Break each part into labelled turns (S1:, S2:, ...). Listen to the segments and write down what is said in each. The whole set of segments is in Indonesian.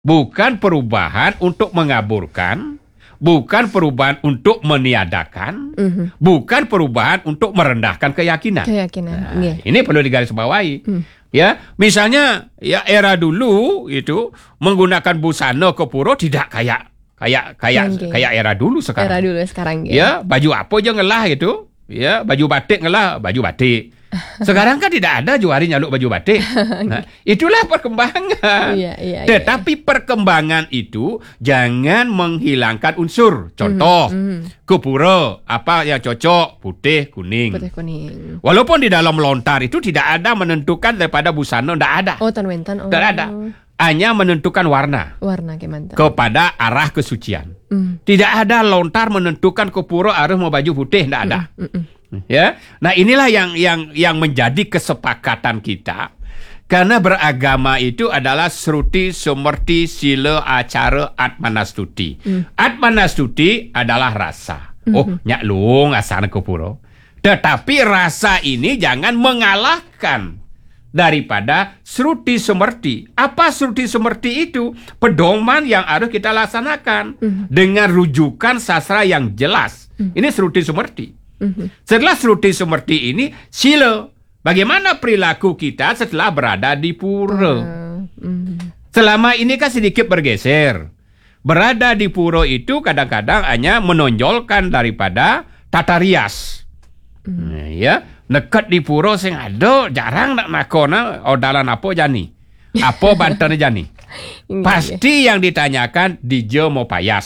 S1: Bukan perubahan untuk mengaburkan, bukan perubahan untuk meniadakan, bukan perubahan untuk merendahkan keyakinan. Nah, ini perlu digarisbawahi. Ya, misalnya ya era dulu itu menggunakan busana ke pura tidak kayak era dulu sekarang.
S2: Era dulu sekarang
S1: ya. Baju apa aja ngelah gitu. Ya, baju batik ngelah, baju batik. Sekarang kan tidak ada juari nyaluk baju batik. Nah, itulah perkembangan. Tetapi perkembangan itu jangan menghilangkan unsur. Contoh, ke pura apa yang cocok? Putih, kuning. Walaupun di dalam lontar itu tidak ada menentukan daripada busana, tidak ada. Tidak ada. Hanya menentukan warna kepada arah kesucian. Tidak ada lontar menentukan ke pura harus mau baju putih, tidak ada. Ya, nah inilah yang menjadi kesepakatan kita, karena beragama itu adalah sruti, sumerti, sila, acara, atmanastuti. Atmanastuti adalah rasa. Nyak luung asana ke pura. Tetapi rasa ini jangan mengalahkan daripada sruti sumerti. Apa sruti sumerti itu? Pedoman yang harus kita laksanakan dengan rujukan sastra yang jelas. Ini sruti sumerti. Setelah sruti sumerti ini, sila. Bagaimana perilaku kita setelah berada di pura? Selama ini kan sedikit bergeser. Berada di pura itu kadang-kadang hanya menonjolkan daripada tata rias. Ya, nekat di pura sing ada jarang nak nakona odalan apa jani. Apa bantane jani. Pasti yang ditanyakan dijo mau payas.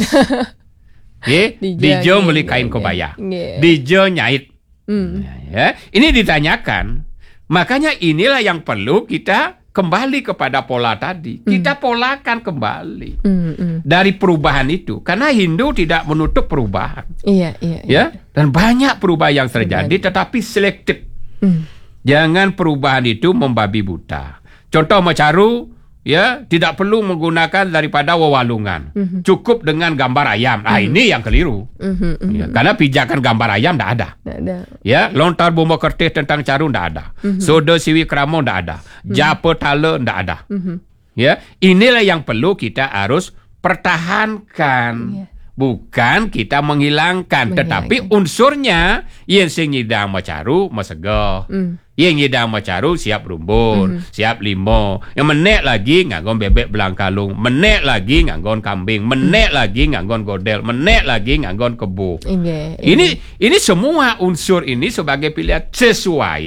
S1: Dijo beli kain kebaya. Dijo nyait. Ya, ini ditanyakan. Makanya inilah yang perlu kita kembali kepada pola tadi. Kita polakan kembali dari perubahan itu. Karena Hindu tidak menutup perubahan. Ya, dan banyak perubahan yang terjadi, tetapi selektif. Jangan perubahan itu membabi buta. Contoh Macaru, ya, tidak perlu menggunakan daripada wewalungan. Cukup dengan gambar ayam. Ini yang keliru. Ya, karena pijakan gambar ayam tidak ada. Ya, lontar bumbu kertis tentang Caru tidak ada. Soda siwi kramo tidak ada. Japa tala tidak ada. Ya, inilah yang perlu kita harus pertahankan. Bukan kita menghilangkan. Tetapi unsurnya yang sing nyidang Macaru masegah. Yang nyidang Macaru siap rumbun, siap limo. Yang menek lagi nganggon bebek belangkalung, menek lagi nganggon kambing, menek lagi nganggon godel, menek lagi nganggon kebu. Ini semua unsur ini sebagai pilihan sesuai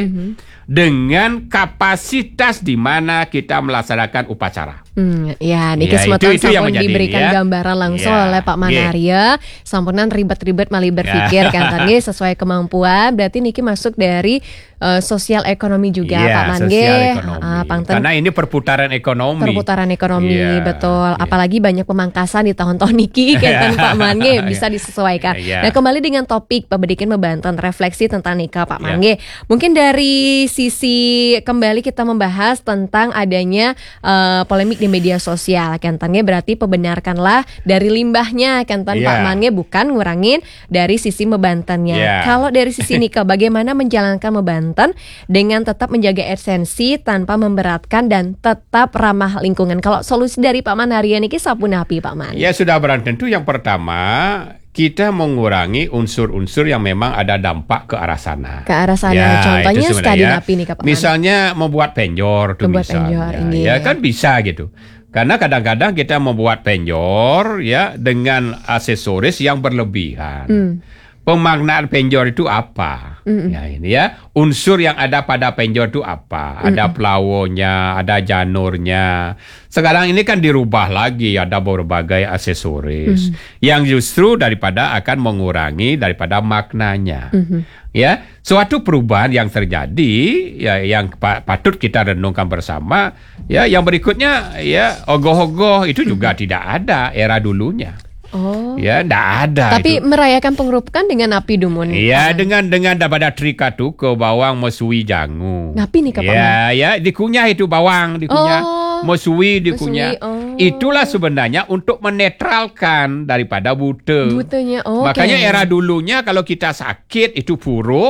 S1: dengan kapasitas di mana kita melaksanakan upacara.
S2: Ya, niki semeton sampun diberikan gambaran langsung oleh Pak Manaria. Sampunan ribet-ribet mali berpikir kan tadi sesuai kemampuan. Berarti niki masuk dari sosial ekonomi juga, Pak Mangge.
S1: Karena ini perputaran ekonomi.
S2: Betul. Apalagi banyak pemangkasan di tahun-tahun niki kan Pak Mangge bisa disesuaikan. Nah, kembali dengan topik pembedikan Bebanten, refleksi tentang nikah Pak Mangge. Mungkin dari sisi kembali kita membahas tentang adanya polemik di media sosial. Kentannya berarti pembenarkanlah dari limbahnya Kentan Pak Mangge, bukan ngurangin dari sisi Bebantennya. Kalau dari sisi nikah, bagaimana menjalankan Bebanten dengan tetap menjaga esensi tanpa memberatkan dan tetap ramah lingkungan? Kalau solusi dari Pak Manaria niki sapunapi Pak Man?
S1: Ya, sudah barang tentu yang pertama kita mengurangi unsur-unsur yang memang ada dampak ke arah sana.
S2: Contohnya studi napi nih Pak Man.
S1: Misalnya membuat penjor tuh misalnya. Kan bisa gitu. Karena kadang-kadang kita membuat penjor ya dengan aksesoris yang berlebihan. Pemaknaan penjor itu apa? Ya, ini ya, unsur yang ada pada penjor itu apa? Ada pelawonya, ada janurnya. Sekarang ini kan dirubah lagi, ada berbagai aksesoris yang justru daripada akan mengurangi daripada maknanya. Ya, suatu perubahan yang terjadi ya, yang patut kita renungkan bersama. Ya, yang berikutnya ya, ogoh-ogoh itu juga tidak ada era dulunya. Ya, tidak ada.
S2: Tapi itu merayakan pengerupukan dengan api dumun.
S1: Iya, dengan daripada trika tu ke bawang mesui jangu.
S2: Ngapi nih Pak?
S1: Ya, dikunyah itu bawang, dikunyah. Mesui dikunyah. Itulah sebenarnya untuk menetralkan daripada butanya. Makanya era dulunya kalau kita sakit itu puruh,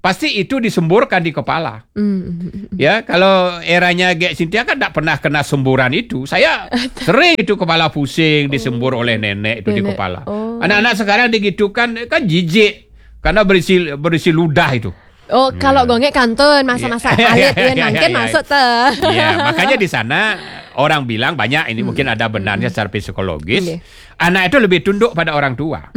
S1: pasti itu disemburkan di kepala. Ya, kalau eranya Gek Cynthia kan tidak pernah kena semburan itu. Saya sering itu kepala pusing disembur oleh nenek itu di kepala. Anak-anak sekarang digitukan kan jijik karena berisi ludah itu.
S2: Oh, kalau gongek kantun masa-masa alit ya nangkin masuk teh.
S1: Ya, makanya di sana orang bilang banyak ini mungkin ada benarnya secara psikologis. Anak itu lebih tunduk pada orang tua.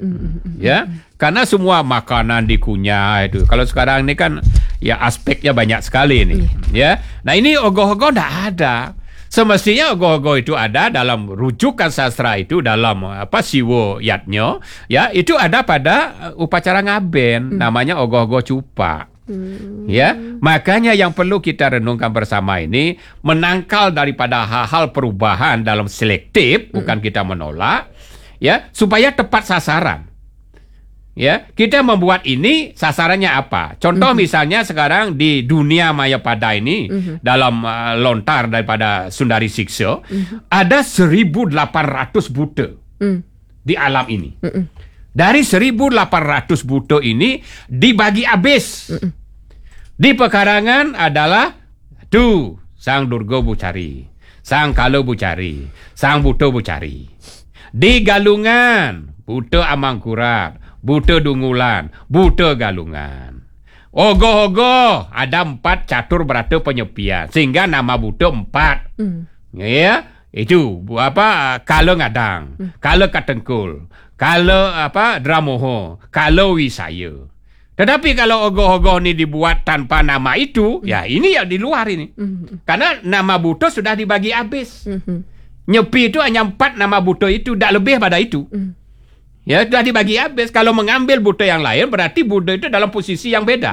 S1: Ya, karena semua makanan dikunyah itu. Kalau sekarang ini kan ya aspeknya banyak sekali ini. Ya. Nah, ini ogoh-ogoh enggak ada. Semestinya ogoh-ogoh itu ada dalam rujukan sastra itu dalam siwo yatnyo, ya itu ada pada upacara ngaben namanya ogoh-ogoh cupa. Ya, makanya yang perlu kita renungkan bersama ini menangkal daripada hal-hal perubahan dalam selektif, bukan kita menolak, ya supaya tepat sasaran. Ya, kita membuat ini sasarannya apa? Contoh misalnya sekarang di dunia Mayapada ini dalam lontar daripada Sundari Sikso ada 1.800 buta di alam ini. Dari 1.800 buta ini dibagi habis. Di pekarangan adalah Sang Durga Bucari, Sang Kala Bucari, Sang Buta Bucari. Di Galungan Buta Amangkurat, Buta Dungulan, Buta Galungan. Ogoh-ogoh ada 4 catur berata penyepian sehingga nama buta 4. Ya, itu Kala Ngadang, Kala Katengkul, Kala Dramoho, Kala Wisaya. Tetapi kalau ogoh-ogoh ini dibuat tanpa nama itu, ya ini yang di luar ini. Karena nama buta sudah dibagi habis. Nyepi itu hanya 4 nama buta itu, tidak lebih pada itu. Ya, sudah dibagi habis. Kalau mengambil buta yang lain, berarti buta itu dalam posisi yang beda.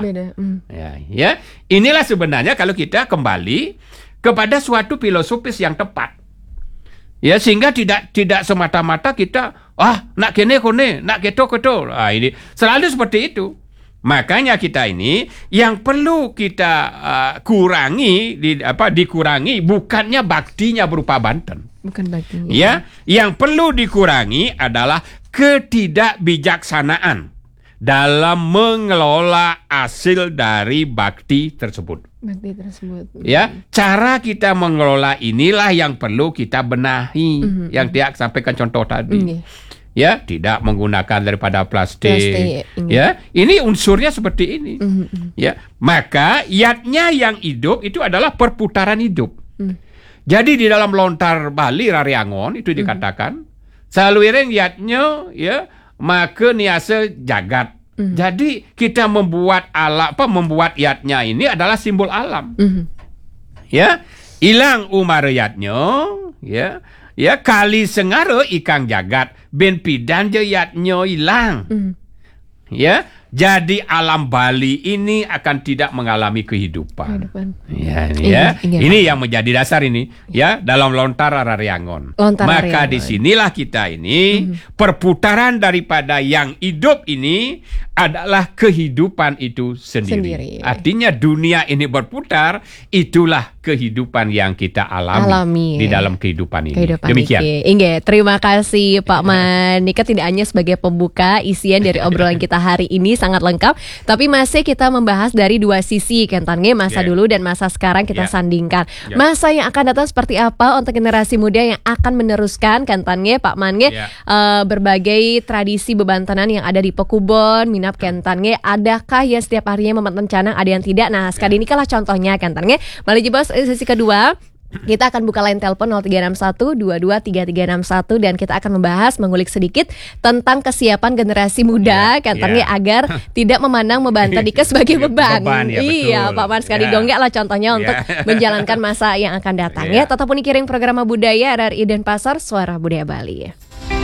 S1: Ya, inilah sebenarnya kalau kita kembali kepada suatu filosofis yang tepat. Ya, sehingga tidak semata-mata kita nak kene kone, nak keto. Ini selalu seperti itu. Makanya kita ini yang perlu kita dikurangi bukannya baktinya berupa Banten.
S2: Bukan baktinya.
S1: Ya, yang perlu dikurangi adalah ketidakbijaksanaan dalam mengelola hasil dari bakti tersebut. Ya, cara kita mengelola inilah yang perlu kita benahi. Yang dia sampaikan contoh tadi. Ya, tidak menggunakan daripada plastik. Ya, ini unsurnya seperti ini. Ya, maka yatnya yang hidup itu adalah perputaran hidup. Jadi di dalam lontar Bali Rariangon itu dikatakan saluiring yatnya ya maka niasa jagat. Jadi kita membuat membuat yatnya ini adalah simbol alam. Ya, ilang umar yatnya ya. Ya, kali sengara ikang jagat ben pidan je yatnya ilang. Ya, jadi alam Bali ini akan tidak mengalami kehidupan. Ya, ini yang menjadi dasar ini ya dalam lontar Rariangon. Maka disinilah kita ini perputaran daripada yang hidup ini adalah kehidupan itu sendiri. Artinya dunia ini berputar, itulah kehidupan yang kita alami di dalam kehidupan ini. Demikian.
S2: Inge, terima kasih Pak Manika, tidak hanya sebagai pembuka isian dari obrolan kita hari ini sangat lengkap, tapi masih kita membahas dari dua sisi kentannya masa dulu dan masa sekarang kita sandingkan. Masa yang akan datang seperti apa untuk generasi muda yang akan meneruskan kentannya Pak Mange berbagai tradisi bebantanan yang ada di Pekubon, Minap kentannya, adakah ya setiap harinya memantan canang, ada yang tidak. Nah, sekali ini kalah contohnya kentannya. Mari jebas sesi kedua. Kita akan buka line telepon 0361223361 dan kita akan membahas, mengulik sedikit tentang kesiapan generasi muda katanya agar tidak memandang Mebanten Dika sebagai beban. Iya, Pak Man sekali donggak lah contohnya untuk menjalankan masa yang akan datang ya. Tetap kiring program budaya RRI Denpasar, Suara Budaya Bali.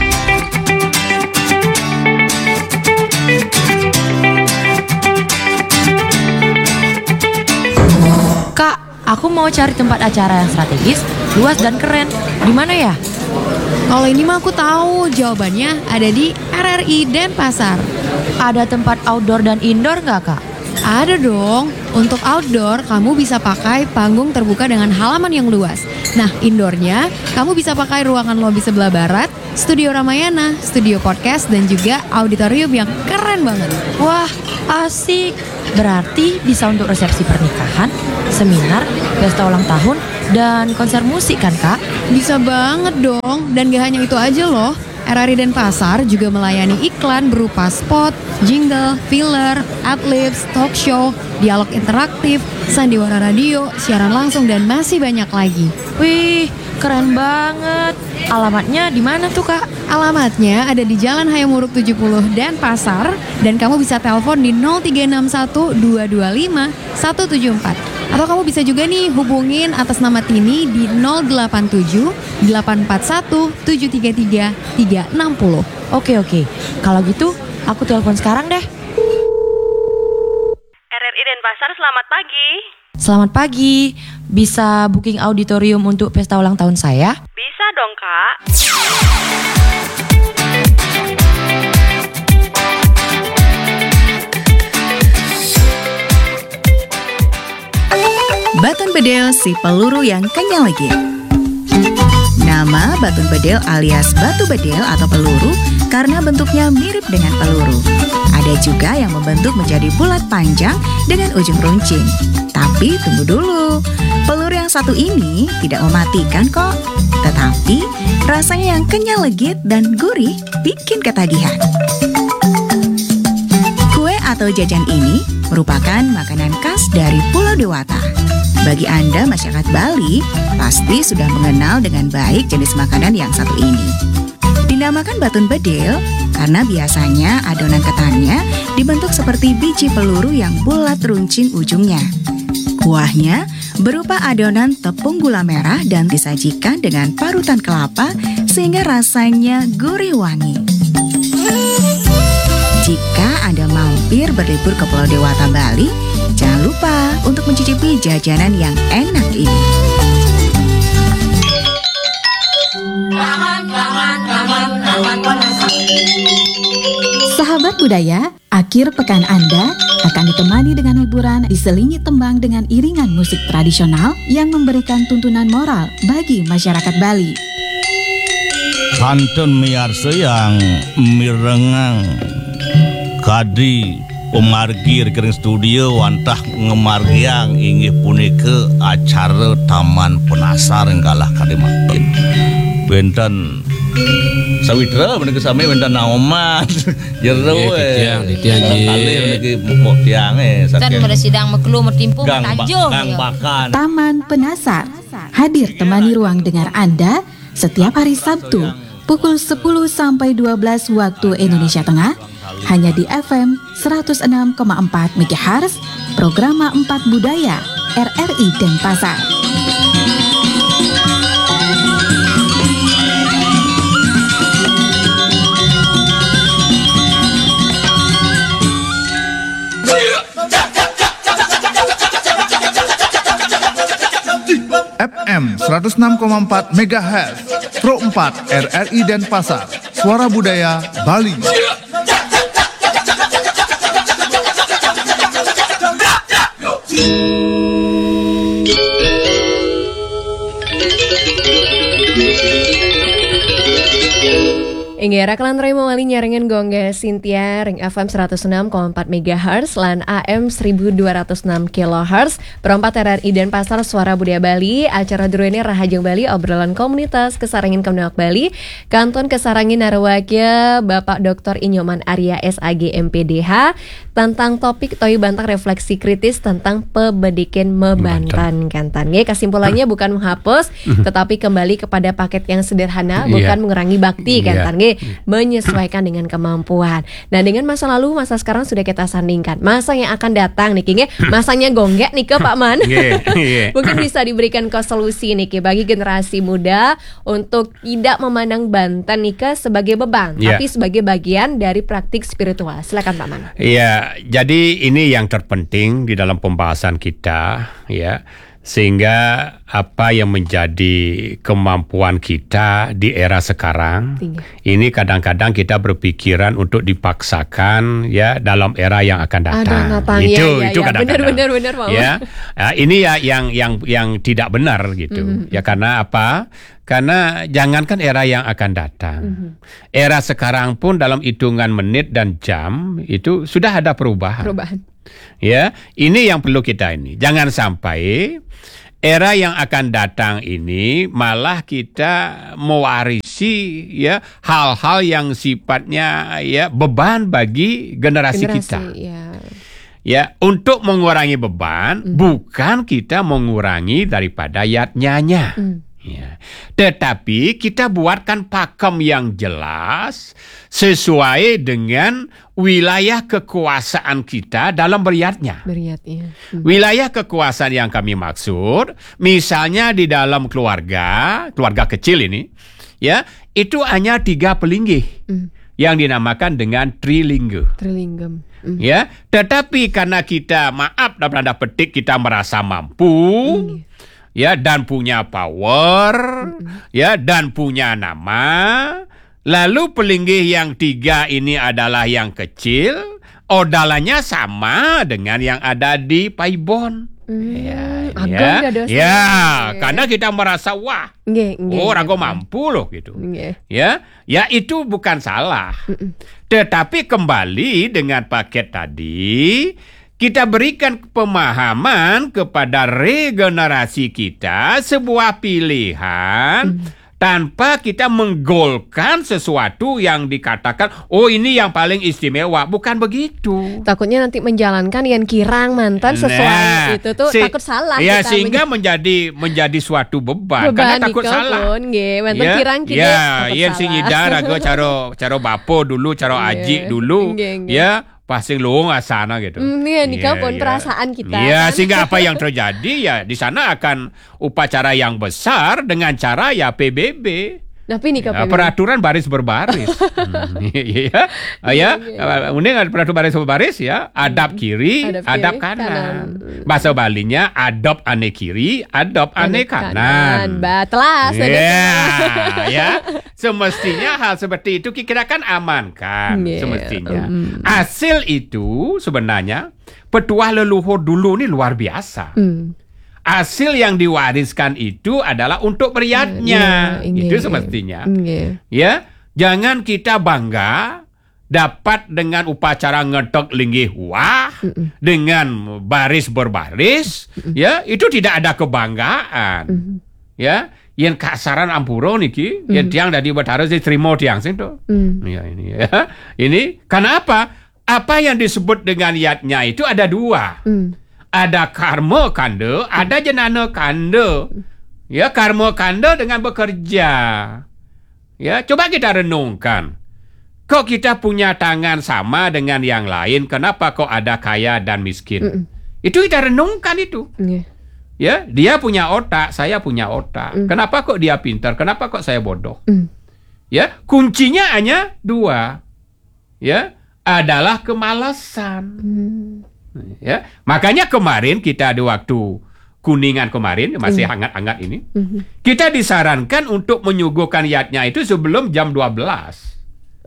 S3: Kak, aku mau cari tempat acara yang strategis, luas dan keren. Di mana ya?
S4: Kalau ini mah aku tahu jawabannya ada di RRI Denpasar.
S3: Ada tempat outdoor dan indoor nggak, Kak?
S4: Ada dong. Untuk outdoor, kamu bisa pakai panggung terbuka dengan halaman yang luas. Nah, indoornya, kamu bisa pakai ruangan lobi sebelah barat, studio Ramayana, studio podcast, dan juga auditorium yang keren banget.
S3: Wah, asik. Berarti bisa untuk resepsi pernikahan, seminar, pesta ulang tahun, dan konser musik kan Kak?
S4: Bisa banget dong. Dan gak hanya itu aja loh. RRI Denpasar juga melayani iklan berupa spot, jingle, filler, adlibs, talk show, dialog interaktif, sandiwara radio, siaran langsung, dan masih banyak lagi.
S3: Wih, keren banget. Alamatnya di mana tuh Kak?
S4: Alamatnya ada di Jalan Hayamuruk 70 Denpasar, dan kamu bisa telepon di 0361 225 174. Atau kamu bisa juga nih hubungin atas nama Tini di 087 841 733 360.
S3: Oke. Kalau gitu, aku telepon sekarang deh.
S5: RRI Denpasar, selamat pagi.
S3: Selamat pagi. Bisa booking auditorium untuk pesta ulang tahun saya?
S5: Bisa dong, Kak.
S6: Batun bedel si peluru yang kenyal legit. Nama batun bedel alias batu bedel atau peluru karena bentuknya mirip dengan peluru. Ada juga yang membentuk menjadi bulat panjang dengan ujung runcing. Tapi tunggu dulu, peluru yang satu ini tidak mematikan kok. Tetapi rasanya yang kenyal legit dan gurih bikin ketagihan. Kue atau jajan ini merupakan makanan khas dari Pulau Dewata. Bagi Anda masyarakat Bali, pasti sudah mengenal dengan baik jenis makanan yang satu ini. Dinamakan batun bedel karena biasanya adonan ketannya dibentuk seperti biji peluru yang bulat runcing ujungnya. Kuahnya berupa adonan tepung gula merah dan disajikan dengan parutan kelapa sehingga rasanya gurih wangi. Jika Anda mampir berlibur ke Pulau Dewata, Bali, jangan lupa untuk mencicipi jajanan yang enak ini.
S7: Sahabat budaya, akhir pekan Anda akan ditemani dengan hiburan diselingi tembang dengan iringan musik tradisional yang memberikan tuntunan moral bagi masyarakat Bali.
S8: Kantun miarsa yang mirengang kadi pemargi rekening studio wantah ngemargiang inggih punika acara Taman Penasar enggalah kadimakin. Benten sawitra menika sami benten naoman jero
S9: tiang
S8: kali meniki mok tiange
S3: Dan sidang mekelu mertimpu tanjung.
S8: bakan.
S7: Taman Penasar hadir temani ruang dengar Anda setiap hari Sabtu pukul 10 sampai 12 waktu Indonesia Tengah hanya di FM 106,4 MHz, Programa 4 Budaya, RRI Denpasar.
S10: FM 106,4 MHz, Pro 4 RRI Denpasar, Suara Budaya Bali.
S2: Inggih kelan mawali nyarengan gongga Cynthia ring FM 106,4 MHz lan AM 1206 kHz perempat RRI Denpasar Suara Budaya Bali. Acara Druene Rahajeng Bali obrolan komunitas Kesarangin Kemenawak Bali Kanton Kesarangin Narwakya Bapak Dr. Inyoman Arya SAG MPDH tentang topik toy bantang refleksi kritis tentang pebedikin mebantan kantan. Kesimpulannya bukan menghapus tetapi kembali kepada paket yang sederhana, bukan mengurangi bakti kantan. Menyesuaikan dengan kemampuan. Nah, dengan masa lalu, masa sekarang sudah kita sandingkan. Masa yang akan datang nih, masanya gonggek nih ke Pak Man. Mungkin bisa diberikan ke solusi nih bagi generasi muda untuk tidak memandang Banten nih sebagai beban, tapi sebagai bagian dari praktik spiritual. Silakan Pak Man.
S1: Iya, jadi ini yang terpenting di dalam pembahasan kita, ya. Sehingga apa yang menjadi kemampuan kita di era sekarang ini kadang-kadang kita berpikiran untuk dipaksakan ya dalam era yang akan datang. Itu kadang-kadang
S2: benar
S1: ya. Ini ya yang tidak benar gitu. Ya karena apa? Karena jangankan era yang akan datang, era sekarang pun dalam hitungan menit dan jam itu sudah ada perubahan. Ya, ini yang perlu kita ini. Jangan sampai era yang akan datang ini malah kita mewarisi ya hal-hal yang sifatnya ya beban bagi generasi kita. Ya, untuk mengurangi beban bukan kita mengurangi daripada yatnyanya. Ya. Tetapi kita buatkan pakem yang jelas sesuai dengan wilayah kekuasaan kita dalam beriatnya. Wilayah kekuasaan yang kami maksud, misalnya di dalam keluarga kecil ini, ya itu hanya 3 pelinggih yang dinamakan dengan trilingga. Ya, tetapi karena kita maaf dalam tanda petik kita merasa mampu. Ya, dan punya power, ya, dan punya nama. Lalu pelinggih yang 3 ini adalah yang kecil, odalanya sama dengan yang ada di Paibon. Karena kita merasa wah, rago mampu loh gitu. Ya, itu bukan salah. Tetapi kembali dengan paket tadi, kita berikan pemahaman kepada regenerasi kita sebuah pilihan tanpa kita menggolkan sesuatu yang dikatakan ini yang paling istimewa. Bukan begitu.
S2: Takutnya nanti menjalankan yang kirang mantan sesuai itu tuh takut salah.
S1: Ya, sehingga menjadi suatu beban karena takut salah.
S2: Mantan kirang kita takut
S1: salah. Sing idar aku caro bapo dulu, caro aji dulu. Ya. Pasti luang asana gitu.
S2: Nikah pun perasaan kita.
S1: Iya, sehingga apa yang terjadi ya di sana akan upacara yang besar dengan cara ya PBB.
S2: Tapi nikah PBB.
S1: Peraturan baris berbaris. Uning ada peraturan baris berbaris ya. Adab kiri, adab kanan. Bahasa Balinya adop ane kiri, adop ane kanan.
S2: Batlas.
S1: Ya. Semestinya hal seperti itu kita kan amankan. Semestinya. Hasil itu sebenarnya petuah leluhur dulu ini luar biasa. Hasil yang diwariskan itu adalah untuk beriatnya. Itu semestinya. Ya, jangan kita bangga dapat dengan upacara ngetok linggih wah dengan baris berbaris. Ya, itu tidak ada kebanggaan. Ya, yang kasaran ampuro niki, yang tiang dari berharus diterima tiang sing tuh. Ya ini ya. Ini karena apa? Apa yang disebut dengan yatnya itu ada 2. Ada karma kanda, ada jenana kanda. Ya, karma kanda dengan bekerja. Ya, coba kita renungkan. Kok kita punya tangan sama dengan yang lain, kenapa kok ada kaya dan miskin? Itu kita renungkan itu. Ya, dia punya otak, saya punya otak. Kenapa kok dia pintar? Kenapa kok saya bodoh? Ya, kuncinya hanya 2. Ya, adalah kemalasan. Ya, makanya kemarin kita di waktu Kuningan kemarin masih hangat-hangat ini, kita disarankan untuk menyuguhkan yatnya itu sebelum jam 12.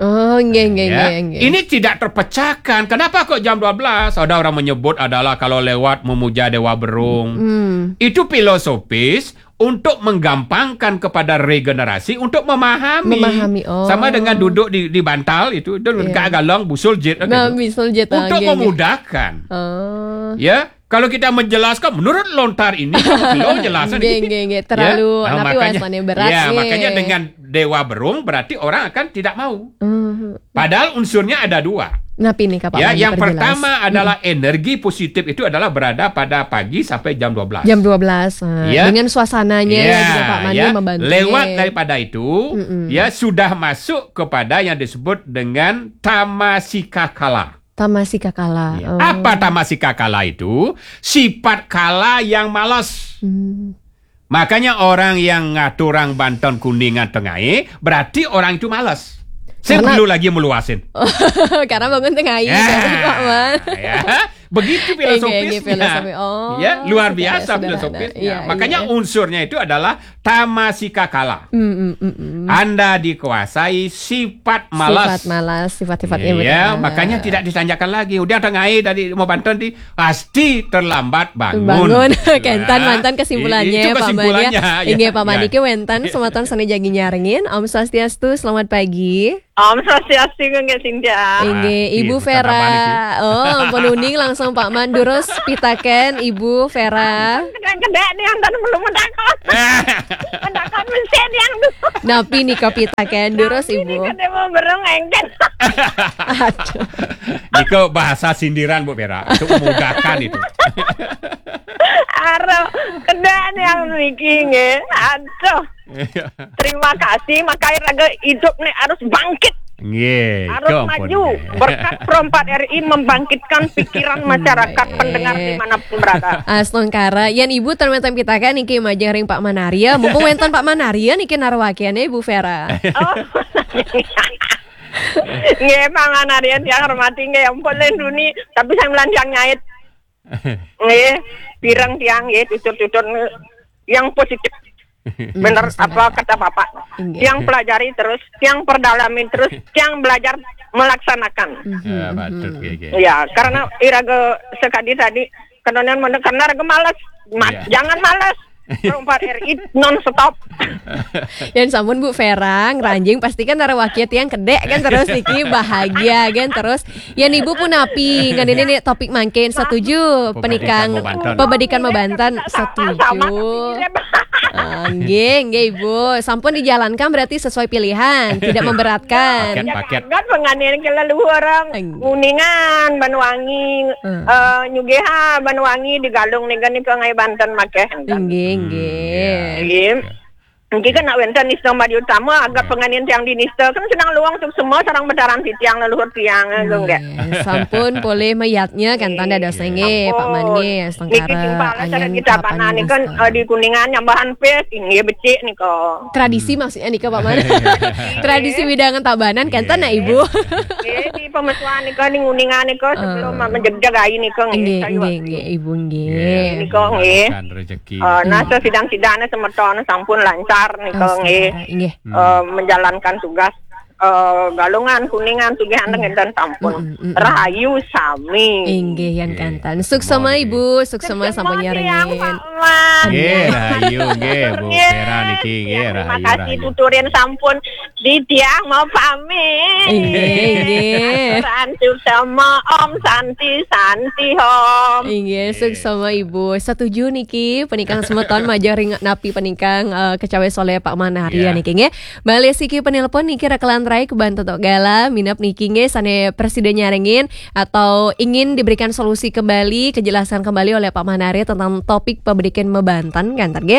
S1: Ini tidak terpecahkan. Kenapa kok jam 12? Ada orang menyebut adalah kalau lewat memuja Dewa Berung. Itu filosofis untuk menggampangkan kepada regenerasi untuk memahami. Sama dengan duduk di bantal itu gak galong busul jet untuk memudahkan. Ya, kalau kita menjelaskan menurut lontar ini belum jelaskan
S2: terlalu makanya berat.
S1: Makanya dengan Dewa Berung berarti orang akan tidak mau. Padahal unsurnya ada 2. Yang pertama adalah energi positif itu adalah berada pada pagi sampai jam 12.
S2: Jam 12. Dengan suasananya juga Pak Mani membantu.
S1: Lewat daripada itu, ya sudah masuk kepada yang disebut dengan tamasika kala.
S2: Tamasika kala.
S1: Apa tamasika kala itu? Sifat kala yang malas. Makanya orang yang ngaturang Banten Kuningan Tengah berarti orang itu malas. Saya perlu lagi meluasin.
S2: Karena bangun tengah Pak Man.
S1: Begitu filosofisnya. Ya, luar biasa filosofisnya. Makanya unsurnya itu adalah tamasika kala. Anda dikuasai sifat malas.
S2: Sifat-sifatnya
S1: benar. Ya, makanya tidak ditanyakan lagi. Udah tengah dari mau Banten pasti terlambat bangun.
S2: Kentan mantan kesimpulannya
S1: itu kesimpulannya.
S2: Pak Man. Inggih Pak Manike wentan sematan sane jagi nyaringin. Om Swastiastu, selamat pagi.
S5: Om Swastiastu nggih Sindia.
S2: Inggih, Ibu Vera. Oh, penuning langsung Pak Man durus pitaken Ibu Vera.
S5: Kedek nih yang tadi belum mendakon. Mendakon mesin yang dulu.
S2: Napi nih pitaken durus Ibu.
S5: Kedek mau bereng engken.
S2: Aduh.
S1: Niko bahasa sindiran Bu Vera untuk memudahkan itu.
S5: Aduh, kedek nih yang niki nggih. Aduh. Terima kasih, makanya raga hidup nih harus bangkit.
S1: Nggih,
S5: Harus maju. Berkat Pro 4 RI membangkitkan pikiran masyarakat pendengar dimanapun berada.
S2: Astongkara, yan Ibu termentem kita kan niki majeng ring Pak Manaria. Mumpung wenten Pak Manaria niki narwakiannya Ibu Vera.
S5: Oh. Nggih, Pak Manaria yang hormati nggih ampun lenduni, tapi saya melanjang nyait. Nggih, pirang tiang nggih tutur-tutur yang positif. Bener apa kata Bapak? Yang pelajari terus, yang perdalami terus, yang belajar melaksanakan. Ya, karena iraga sekali tadi karena raga malas, jangan malas. Pro 4 RI non stop.
S2: Dan sampun Bu Vera ngeranjing pastikan narawaki yang kedek kan terus niki bahagia kan terus. Yan Ibu pun api ngan ini topik mangkin setuju penikang pebadikan Mabanten setuju. Nggih Ibu, sampun dijalankan berarti sesuai pilihan, tidak memberatkan.
S1: Paket.
S5: Kan penganian ke orang Kuningan, Banyuwangi, Nyugeha, Banyuwangi digalung nih ke Ngai Banten make. Nggih. Mungkin kan nak wenten Nista Madi Utama agak penganian tiang di Nista kan sedang luang untuk semua sarang bedaran di tiang leluhur tiang enggak.
S2: Sampun boleh mayatnya kan tanda dosenge Pak Manje Astongkara.
S5: Niki kita panah nih kan di Kuningan nyambahan pes ini becik nih kok.
S2: Tradisi maksudnya nih Pak Man. Tradisi widangan tabanan kan tanah Ibu.
S5: Di pemesuan nih kan di Kuningan nih kok sebelum menjaga ini kok
S2: nggih Ibu nggih.
S5: Nih kok nggih. Nah sidang-sidangnya semeton sampun lancar nih kok nggih menjalankan tugas galungan Kuningan Sugihan dan sampun rahayu sami
S2: inggih yan kantan suksema Ibu suksema sampun nyarengin
S1: nggih rahayu nggih Bu Vera niki nggih rahayu
S5: terima kasih tuturin sampun di tiang mau pamit
S2: inggih
S5: santi sama Om Santi Om
S2: inggih suksema Ibu setuju niki penikang semeton majang ring napi penikang kecawe soleh Pak Manaria niki nggih balik siki penelpon niki rekalan rai ke Banten Tok Gala minap niki nge sane presiden nyarengin atau ingin diberikan solusi kembali kejelasan kembali oleh Pak Manaria tentang topik pembedikan Mebanten kan nge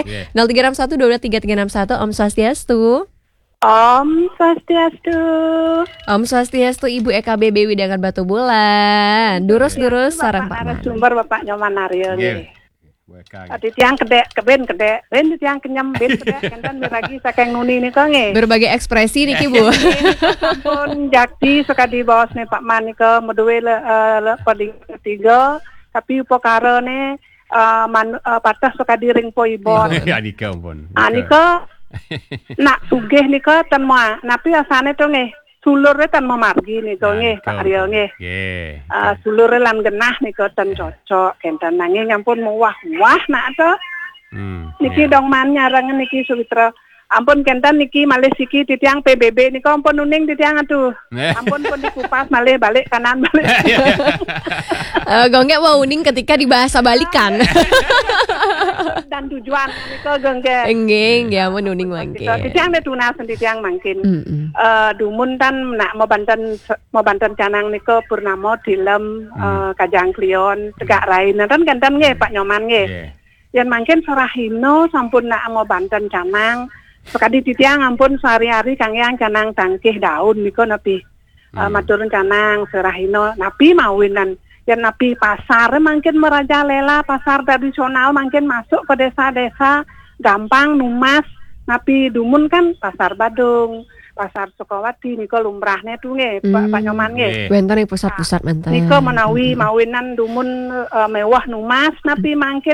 S2: 03122331 Om Swastiastu.
S5: Om Swastiastu.
S2: Om Swastiastu Ibu EKBB Widangan Batu Bulan. Durus-durus sarang Pak Man.
S5: Sumber Bapak Manaria nggih.
S9: Di tiang kedek, keben kedek, ben di tiang kenyam ben kedek, kan lagi saking nuni nih kong
S2: berbagai ekspresi nih Bu.
S9: Sampun jakti sekali bos nih Pak Man nih ke medue pada ketiga, tapi upakara nih patah sekali ring poibon.
S1: Anika pun.
S9: Anika nak sugih nih ke tanma, napi asane tuh nih. Sulurnya tan memargi nih kau nge Pak Aryo nge. Sulurnya lan genah nih kau tan cocok, kentan nanging ampun mewah nak to. Niki dong man nyarang niki Sumitra. Ampun kentan niki malih siki titiang PBB niko ampun nuning titiang atuh. Ampun pun dikupas malih balik kanan balik.
S2: Gongge mau uning ketika dibahasa balikan.
S9: Dan tujuan niko gongge.
S2: Enggih ampun uning mangke.
S9: Titiang de tunas titiang mangkin. Dumun tan nak mau banten canang niko purnamo dilem kajang klion tegak rain kan kentan nge Pak Nyoman nge. Yang mangkin sarahino sampun nak mau banten canang. Sekali titiang ampun sehari-hari kang yang canang tangkih daun niko napi maturun canang serahino napi mawinan yang napi pasar mungkin merajalela pasar tradisional mungkin masuk ke desa-desa gampang numas napi dumun kan pasar Badung pasar Sukawati niko lumrahnya tuh nge Pak Nyoman nge
S2: bentar nih pusat-pusat mental
S9: niko menawi mawinan dumun mewah numas napi mungkin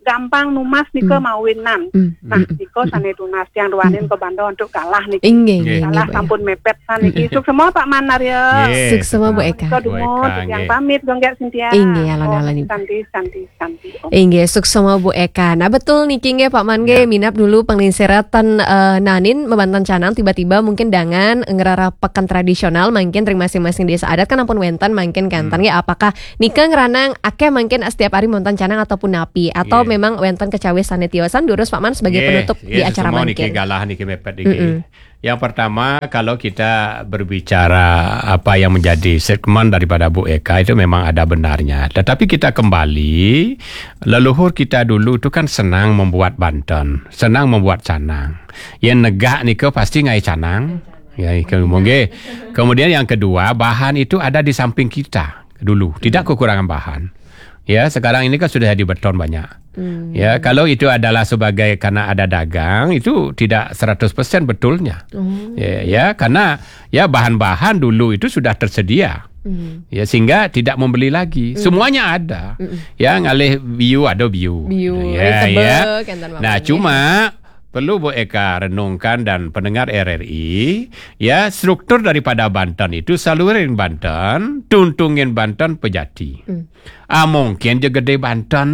S9: gampang numas niko mawinan. Nah, niko sane tunas yang ruanin ke Bandung untuk kalah niki. Kalah sampun mepet saniki. Suk semua Pak Manar ya.
S2: Suk semua Bu Eka.
S9: Yang pamit Gongger Sintia.
S2: Alon-alon Ibu.
S9: Santi.
S2: Inggih, suk semua Bu Eka. Nah betul niki nggih Pak Man nggih minap dulu penglinsiratan nanin mebantan canang tiba-tiba mungkin dengan ngerara pekan tradisional mungkin ring masing-masing desa adat kan ampun wenten mungkin kantan nggih apakah nikah ngeranang akeh mungkin setiap hari montan canang ataupun napi atau memang wenten kecawe sanetiosan durus Pak Man sebagai penutup di acara mungkin.
S1: Niki galah niki mepet niki. Yang pertama kalau kita berbicara apa yang menjadi segmen daripada Bu Eka itu memang ada benarnya. Tetapi kita kembali leluhur kita dulu itu kan senang membuat banten, senang membuat canang. Yang negak niko pasti ngai canang. Ya, kemudian yang kedua bahan itu ada di samping kita dulu, tidak kekurangan bahan. Ya, sekarang ini kan sudah jadi beton banyak. Ya, kalau itu adalah sebagai karena ada dagang itu tidak 100% betulnya. Ya, karena ya bahan-bahan dulu itu sudah tersedia. Ya, sehingga tidak membeli lagi. Semuanya ada. Ya, ngalih bio ada bio. Ya. Nah, cuma perlu Bu Eka renungkan dan pendengar RRI, ya struktur daripada Banten itu salurin Banten, tuntungin Banten Pejati. Mungkin je gede Banten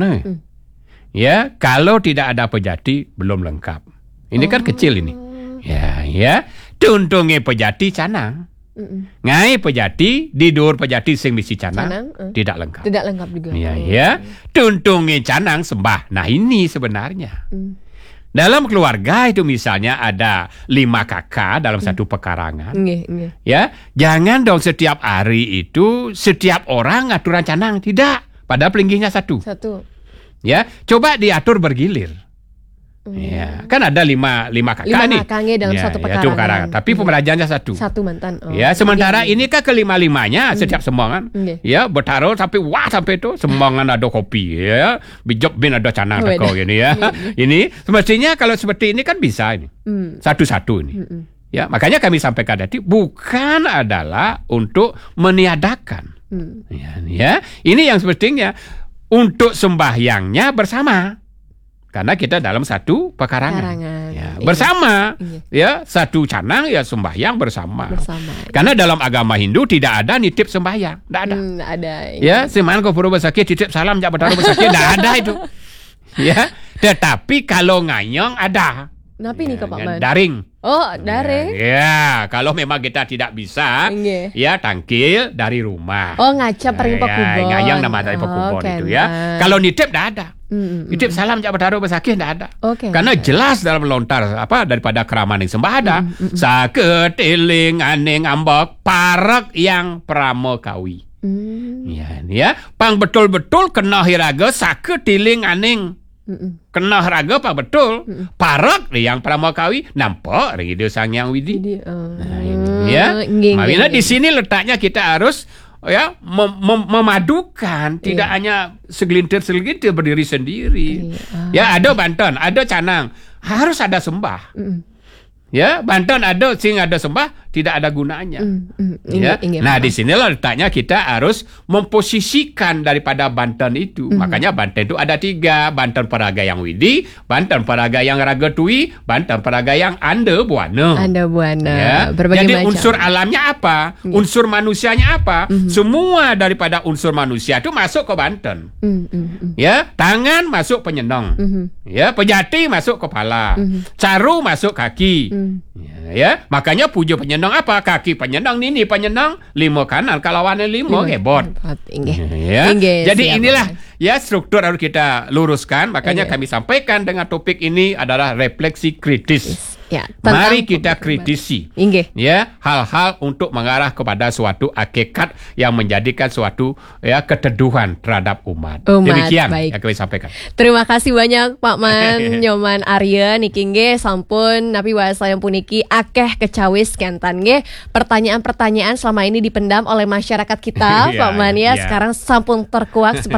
S1: ya kalau tidak ada Pejati belum lengkap. Ini kan kecil ini. Ya, tuntungin Pejati canang. Ngai Pejati di dur Pejati sing misi canang tidak lengkap.
S2: Tidak lengkap juga.
S1: Ya, tuntungin canang sembah. Nah ini sebenarnya. Dalam keluarga itu misalnya ada 5 kakak dalam satu pekarangan. Ya, jangan dong setiap hari itu setiap orang aturan canang, tidak. Padahal pelinggihnya satu. Ya, coba diatur bergilir. Ya, kan ada 5 kakak nih. 5
S2: kakaknya dalam satu pekarangan.
S1: Tapi pemerajaannya satu.
S2: Satu mantan.
S1: Ya, sementara ini kan kelima-limanya setiap sembangan. Ya, bertaruh sampai itu sembangan ada kopi ya. Bijok bin ada canang teko ini ya. Ini semestinya kalau seperti ini kan bisa ini. Satu-satu ini. Ya, makanya kami sampaikan tadi bukan adalah untuk meniadakan. Ya, ini yang semestinya untuk sembahyangnya bersama. Karena kita dalam satu pekarangan. Ya, bersama. Ya, satu canang ya sembahyang bersama. Karena dalam agama Hindu tidak ada nitip sembahyang, tidak ada. Ya, seman kau pura bersakit titip salam jak bertaruh bersakit, tidak ada itu. Ya, tetapi kalau nganyong ada.
S2: Napi nih Pak Man?
S1: Daring.
S2: Daring.
S1: Ya, kalau memang kita tidak bisa, ya tangkil dari rumah.
S2: Ngacap ring pekubon.
S1: Ngayang nama dari pekubon itu ya. Kalau nitip tidak ada. Nitip salam jak bertaruh bersakit tidak ada. Karena jelas dalam lontar daripada keramaning sembah ada. Saketiling aning ambok parak yang pramo kawi. Ya, pang betul-betul kena hiraga saketiling aning. Kena raga apa betul parak yang pramukawi nampak rindu sang yang widi. Ya, makanya di sini letaknya kita harus ya memadukan tidak hanya segelintir berdiri sendiri. Ya, ada Banten, ada canang, harus ada sembah. Ya, Banten ada sing ada sembah tidak ada gunanya. Ya. Nah, di sinilah letaknya kita harus memposisikan daripada Banten itu. Makanya Banten itu ada 3, Banten Paraga yang Widi, Banten Paraga yang Raga Tui, Banten Paraga yang Anda Buana. Ya. Jadi macam. Unsur alamnya apa? Unsur manusianya apa? Semua daripada unsur manusia itu masuk ke Banten. Ya, tangan masuk penyenang. Ya, pejati masuk kepala. Caru masuk kaki. Ya, makanya puja penyenang apa? Kaki penyenang, nini penyenang, 5 kanan, kalawannya 5 hebot. Ya. Jadi inilah ya struktur harus kita luruskan. Makanya kami sampaikan dengan topik ini adalah refleksi kritis. Ya, mari kita kritisi ya hal-hal untuk mengarah kepada suatu hakikat yang menjadikan suatu ya keteduhan terhadap umat. Demikian yang kami sampaikan.
S2: Terima kasih banyak Pak Man Nyoman Arya niki nggih sampun napi wasa yang puniki akeh kecawis kentan nggih. Pertanyaan-pertanyaan selama ini dipendam oleh masyarakat kita Pak Man ya. Sekarang sampun terkuak seperti apa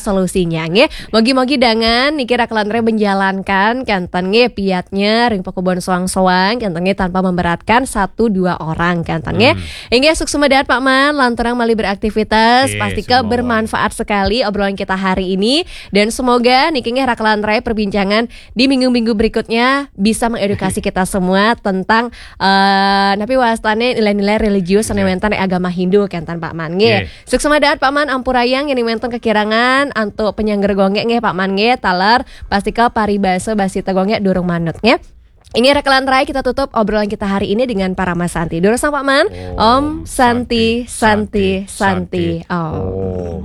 S2: solusinya nge. Mogi-mogi dengan niki rakelanre menjalankan kanten nge piatnya ring pekebon soang-soang kanten nge tanpa memberatkan 1-2 orang kanten nge. Hingga suksumedat Pak Man lanturang mali beraktivitas pasti ke bermanfaat sekali obrolan kita hari ini dan semoga niki nge rakelanre perbincangan di minggu-minggu berikutnya bisa mengedukasi kita semua tentang napi wastane nilai-nilai religius sanewentan agama Hindu kanten Pak Man nge. Suksumedat Pak Man ampurayang yang wenten kekirangan antuk penyangger gonge nge Pak Man nge taler pasti ke paribasa basita gonge durung manut nge. Ini rekalan rai kita tutup obrolan kita hari ini dengan Parama Santi. Durung sang Pak Man. Om Santi Santi Santi. Oh.